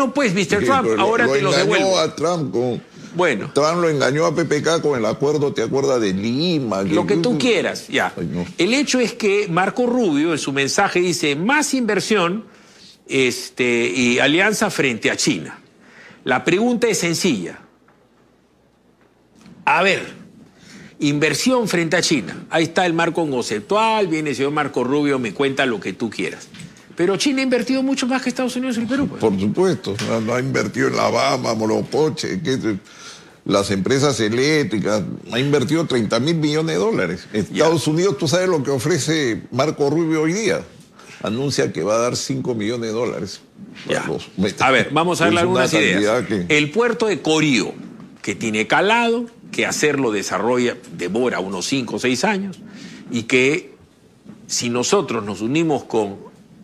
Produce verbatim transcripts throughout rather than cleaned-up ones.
Bueno, pues, mister Que Trump, lo, ahora lo te lo devuelvo. engañó a Trump con... Bueno. Trump lo engañó a P P K con el acuerdo, ¿te acuerdas de Lima? Que, lo que tú quieras, ya. Ay, no. El hecho es que Marco Rubio en su mensaje dice más inversión este, y alianza frente a China. La pregunta es sencilla. A ver, inversión frente a China. Ahí está el marco conceptual, viene el señor Marco Rubio, me cuenta lo que tú quieras. Pero China ha invertido mucho más que Estados Unidos y el Perú. Pues. Por supuesto, no ha invertido en la Bama, Molopoche, que las empresas eléctricas, ha invertido treinta mil millones de dólares. Estados ya. Unidos, ¿tú sabes lo que ofrece Marco Rubio hoy día? Anuncia que va a dar cinco millones de dólares. Ya. Los... A ver, vamos a darle algunas ideas. Que... El puerto de Corío, que tiene calado, que hacerlo desarrolla, demora unos cinco o seis años, y que si nosotros nos unimos con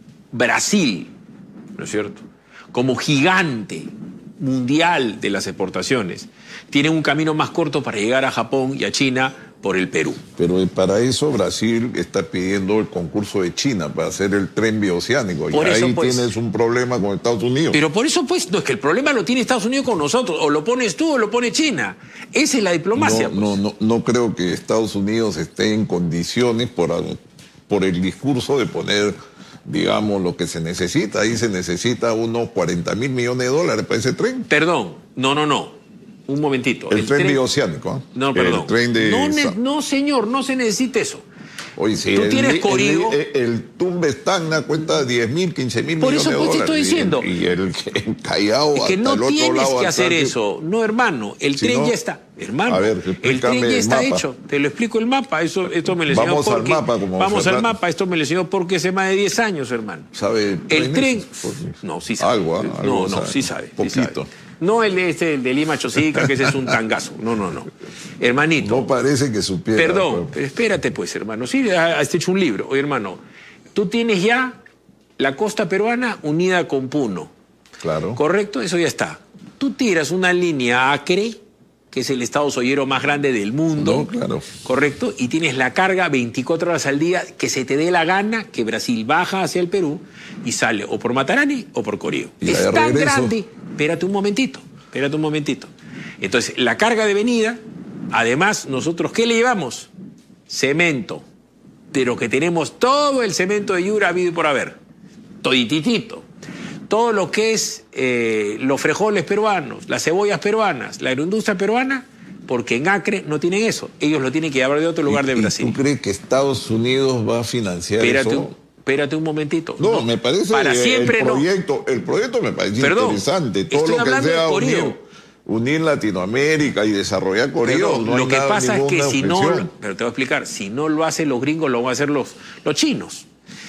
Brasil, ¿no es cierto?, como gigante mundial de las exportaciones, tiene un camino más corto para llegar a Japón y a China por el Perú. Pero para eso Brasil está pidiendo el concurso de China para hacer el tren bioceánico. Por y eso, ahí pues, tienes un problema con Estados Unidos. Pero por eso, pues, no es que el problema lo tiene Estados Unidos con nosotros. O lo pones tú o lo pone China. Esa es la diplomacia. No, pues. no, no, no creo que Estados Unidos esté en condiciones por, por el discurso de poner, digamos, lo que se necesita. Ahí se necesita unos cuarenta mil millones de dólares para ese tren. Perdón, no, no, no. Un momentito. El, el tren, tren bioceánico. ¿eh? No, perdón. El tren de... no, ne... no, señor, no se necesita eso. Oye, sí, tú el, tienes Corío. El, el, el Tumbes-Tacna cuesta diez mil, quince mil millones de dólares. Por eso pues te estoy diciendo. Y el, y el Callao es que hasta no el otro tienes lado que hacer Atlántico. eso. No, hermano. El si tren no, ya está. Hermano, a ver, el tren ya está mapa. hecho. Te lo explico el mapa. Eso, esto me lo enseñó Vamos porque... al mapa. Como Vamos Fernando. al mapa. Esto me lo enseñó porque hace más de diez años, hermano. ¿Sabe? El tren... Pues, no, sí sabe. Algo, ¿eh? No, algo no, sabe. sí sabe. Poquito. Sí sabe. No el de, este, el de Lima Chosica, que ese es un tangazo. No, no, no. Hermanito. No parece que supiera. Perdón, pero espérate pues, hermano. Sí, has hecho un libro. Oye, hermano, tú tienes ya la costa peruana unida con Puno. Claro. ¿Correcto? Eso ya está. Tú tiras una línea a Acre, que es el estado soyero más grande del mundo. No, claro. ¿Correcto? Y tienes la carga veinticuatro horas al día, que se te dé la gana, que Brasil baja hacia el Perú y sale o por Matarani o por Corío. Y es tan regreso. grande. Espérate un momentito, espérate un momentito. Entonces, la carga de venida, además, nosotros, ¿qué le llevamos? Cemento. Pero que tenemos todo el cemento de Yura habido y por haber. Todititito. Todo lo que es eh, los frijoles peruanos, las cebollas peruanas, la agroindustria peruana, porque en Acre no tienen eso. Ellos lo tienen que llevar de otro lugar de Brasil. ¿Tú crees que Estados Unidos va a financiar espérate eso? Un, espérate un momentito. No, no me parece para el, siempre el proyecto, no. el proyecto me parece Perdón, interesante. Todo estoy lo que sea unir, unir Latinoamérica y desarrollar Corea. Perdón, no lo hay que nada, pasa es que si objeción. no, pero te voy a explicar, si no lo hacen los gringos, lo van a hacer los, los chinos.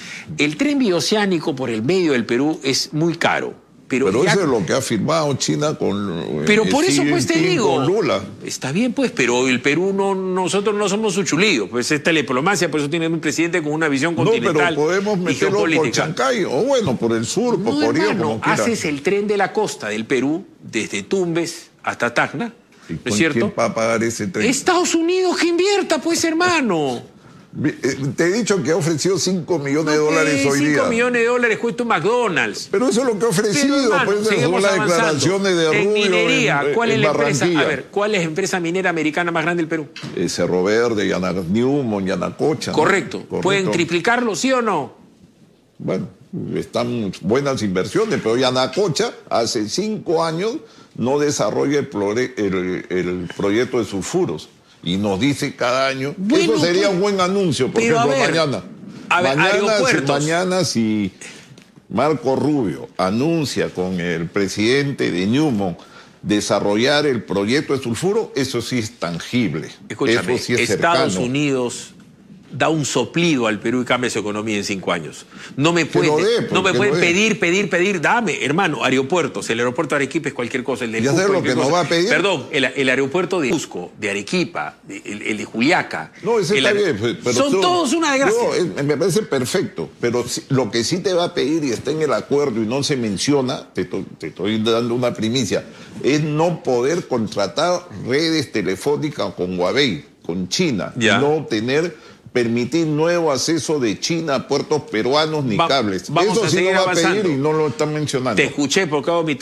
El tren bioceánico por el medio del Perú es muy caro. Pero, pero ya... eso es lo que ha firmado China con... Pero por eso pues te digo... Con Lula. Está bien pues, pero el Perú no... Nosotros no somos su chulillo. Pues esta es la diplomacia, por eso tienen un presidente con una visión continental. No, pero podemos meterlo por Chancay, o bueno, por el sur, por no, Corea, hermano, como quiera. haces el tren de la costa del Perú, desde Tumbes hasta Tacna, ¿no es cierto? ¿Quién va a pagar ese tren? Estados Unidos que invierta, pues, hermano. Te he dicho que ha ofrecido cinco millones de dólares hoy día. cinco millones de dólares cuesta un McDonald's. Pero eso es lo que ha ofrecido, Pero, hermano, pues, son las declaraciones de Rubio en minería, en, ¿cuál en es la empresa? Barranquilla. A ver, ¿cuál es la empresa minera americana más grande del Perú? Eh, Cerro Verde, Yana, Newmont, Yanacocha. Correcto. ¿no? Correcto. ¿Pueden triplicarlo, sí o no? Bueno, están buenas inversiones, pero Yanacocha hace cinco años no desarrolla el, el, el proyecto de sulfuros. Y nos dice cada año, bueno, eso sería pues, un buen anuncio, por ejemplo, ver, mañana. A ver, mañana, si, mañana si Marco Rubio anuncia con el presidente de Newmont desarrollar el proyecto de sulfuro, eso sí es tangible. Escúchame, eso sí es Estados cercano. Unidos da un soplido al Perú y cambia su economía en cinco años. No me pueden, dé, no me pueden dé. pedir, pedir, pedir, dame, hermano, aeropuertos. El aeropuerto de Arequipa es cualquier cosa. El de ¿Ya sabes lo que cosa. nos va a pedir? Perdón, el, el aeropuerto de Cusco, de Arequipa, de, el, el de Juliaca. No, ese el, está bien. Pero son tú, todos una desgracia. No, es, me parece perfecto, pero si, lo que sí te va a pedir y está en el acuerdo y no se menciona, te, te estoy dando una primicia, es no poder contratar redes telefónicas con Huawei, con China, ya. no tener... permitir nuevo acceso de China a puertos peruanos ni Va, cables. Vamos Eso a sí seguir lo va avanzando. a pedir y no lo están mencionando. Te escuché porque hago mi